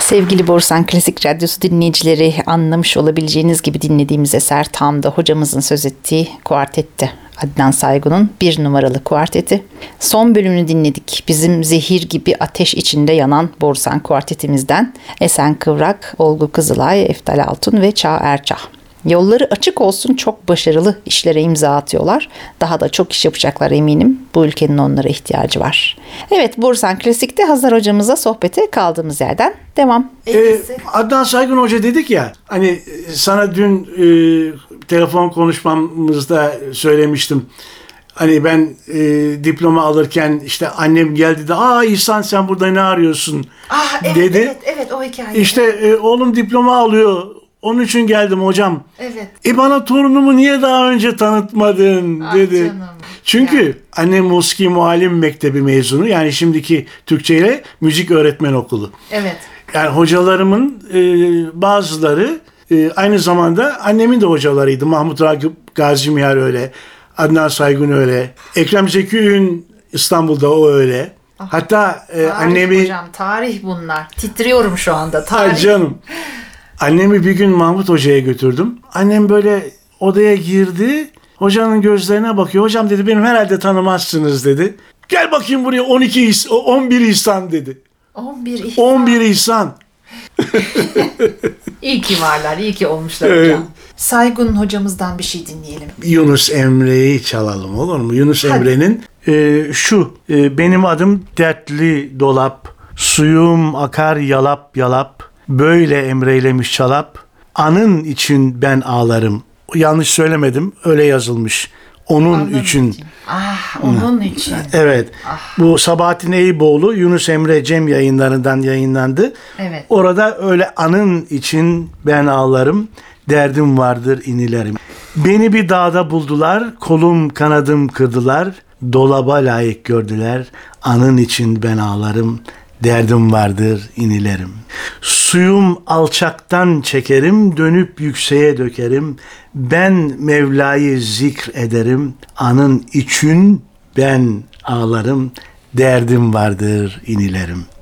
Sevgili Borusan Klasik Radyosu dinleyicileri, anlamış olabileceğiniz gibi dinlediğimiz eser tam da hocamızın söz ettiği kuartetti. Adnan Saygun'un bir numaralı kuarteti. Son bölümünü dinledik. Bizim zehir gibi ateş içinde yanan Borusan kuartetimizden Esen Kıvrak, Olgu Kızılay, Eftal Altun ve Çağ Erçah. Yolları açık olsun, çok başarılı işlere imza atıyorlar. Daha da çok iş yapacaklar eminim. Bu ülkenin onlara ihtiyacı var. Evet, Borusan Klasik'te Hazar hocamıza sohbete kaldığımız yerden devam. Adnan Saygun Hoca dedik ya, hani sana dün telefon konuşmamızda söylemiştim. Hani ben diploma alırken işte annem geldi de İhsan sen burada ne arıyorsun dedi. Evet o hikaye. İşte oğlum diploma alıyor. Onun için geldim hocam. Evet. Bana torunumu niye daha önce tanıtmadın dedi. Canım. Çünkü annem Muski Muallim Mektebi mezunu. Yani şimdiki Türkçe ile müzik öğretmen okulu. Evet. Yani hocalarımın bazıları aynı zamanda annemin de hocalarıydı. Mahmut Ragıp Gazi Mihar öyle. Adnan Saygun öyle. Ekrem Zekü'nün İstanbul'da o öyle. Hatta Tarih annemi... hocam, tarih bunlar. Titriyorum şu anda. Tarih. Ay canım. Annemi bir gün Mahmut Hoca'ya götürdüm. Annem böyle odaya girdi. Hocanın gözlerine bakıyor. Hocam dedi benim herhalde tanımazsınız dedi. Gel bakayım buraya 11 İhsan dedi. 11 İhsan. 11 İhsan. İyi ki varlar, iyi ki olmuşlar hocam. Saygun hocamızdan bir şey dinleyelim. Yunus Emre'yi çalalım olur mu? Yunus Emre'nin benim adım dertli dolap, suyum akar yalap yalap, böyle emreylemiş çalap, anın için ben ağlarım. Yanlış söylemedim, öyle yazılmış. Onun için. Onun için. Evet. Bu Sabahattin Eyüboğlu Yunus Emre Cem yayınlarından yayınlandı. Evet. Orada öyle anın için ben ağlarım, derdim vardır inilerim. Beni bir dağda buldular, kolum kanadım kırdılar, dolaba layık gördüler, anın için ben ağlarım, derdim vardır inilerim. Suyum alçaktan çekerim, dönüp yükseğe dökerim, ben Mevla'yı zikrederim, anın için ben ağlarım, derdim vardır inilerim.